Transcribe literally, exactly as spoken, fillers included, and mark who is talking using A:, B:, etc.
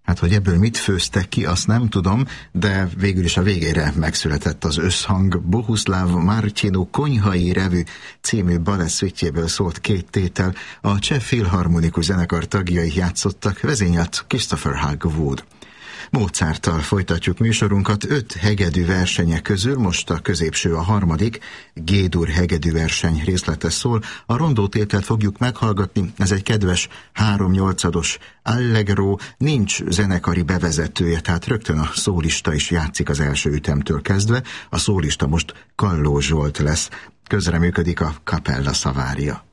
A: Hát, hogy ebből mit főztek ki, azt nem tudom, de végül is a végére megszületett az összhang. Bohuszláv Martinu Konyhai Revű című balett szólt két tétel. A Cseh Filharmonikus Zenekar tagjai játszottak, vezényelt Christopher Hogwood. Mozarttal folytatjuk műsorunkat. Öt hegedű versenye közül most a középső a harmadik, G-dur hegedű verseny részlete szól. A rondótételt fogjuk meghallgatni, ez egy kedves háromnyolcados allegro, nincs zenekari bevezetője, tehát rögtön a szólista is játszik az első ütemtől kezdve. A szólista most Kalló Zsolt lesz, közreműködik a Capella Savaria.